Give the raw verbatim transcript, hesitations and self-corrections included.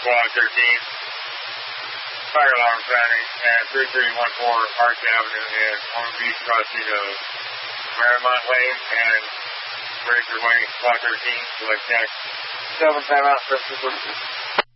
Squad thirteen. Fire alarm sounding at three three one four Arch Avenue in Palm Beach, crossing of Marymount Lane and Breaker Way, Squad thirteen, select text. Seven time out,